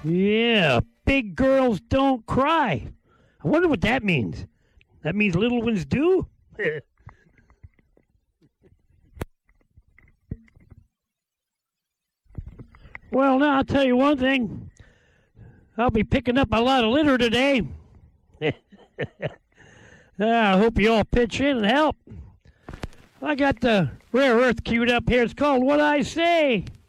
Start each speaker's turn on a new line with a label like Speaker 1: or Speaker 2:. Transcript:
Speaker 1: Yeah, big girls don't cry. I wonder what that means. That means little ones do? Well, now I'll tell you one thing. I'll be picking up a lot of litter today. I hope you all pitch in and help. I got the rare earth queued up here. It's called What I Say.